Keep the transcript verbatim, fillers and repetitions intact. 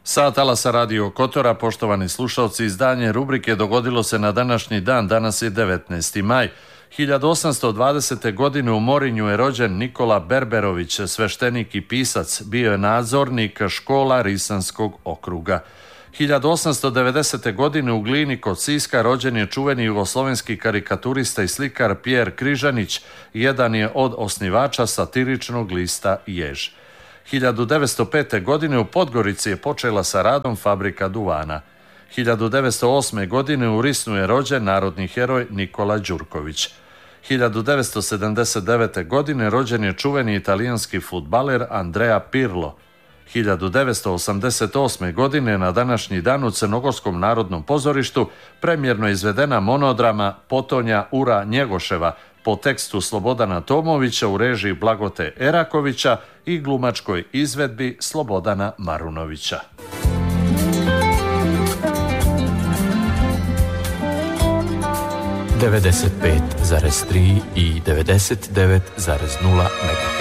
Sa talasa Radio Kotora, poštovani slušalci, izdanje rubrike dogodilo se na današnji dan, danas je devetnaesti maj. hiljadu osamsto dvadesete. godine u Morinju je rođen Nikola Berberović, sveštenik i pisac, bio je nadzornik škola Risanskog okruga. hiljadu osamsto devedesete. godine u Glini kod Siska rođen je čuveni jugoslovenski karikaturista i slikar Pjer Križanić, jedan je od osnivača satiričnog lista Jež. hiljadu devetsto pete. godine u Podgorici je počela sa radom fabrika duvana. hiljadu devetsto osme. godine u Risnu je rođen narodni heroj Nikola Đurković. hiljadu devetsto sedamdeset devete. godine rođen je čuveni italijanski fudbaler Andrea Pirlo. hiljadu devetsto osamdeset osme. godine na današnji dan u Crnogorskom narodnom pozorištu premijerno izvedena monodrama Potonja Ura Njegoševa po tekstu Slobodana Tomovića u režiji Blagote Erakovića i glumačkoj izvedbi Slobodana Marunovića. devedeset pet zarez tri i devedeset devet zarez nula megaherca.